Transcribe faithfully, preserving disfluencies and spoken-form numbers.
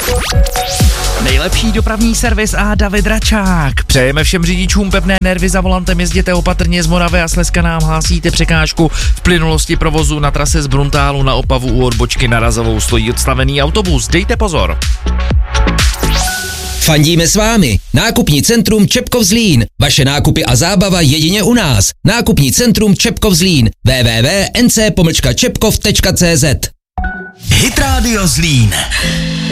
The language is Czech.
Nejlepší dopravní servis a David Račák. Přejeme všem řidičům pevné nervy za volantem, jezděte opatrně. Z Moravy a Slezska nám hlásíte překážku v plynulosti provozu na trase z Bruntálu na Opavu u odbočky na Razovou stojí odstavený autobus. Dejte pozor. Fandíme s vámi. Nákupní centrum Čepkov Zlín. Vaše nákupy a zábava jedině u nás. Nákupní centrum Čepkov Zlín. w w w tečka n c pomlčka čepkov tečka c z. Hit Radio Zlín.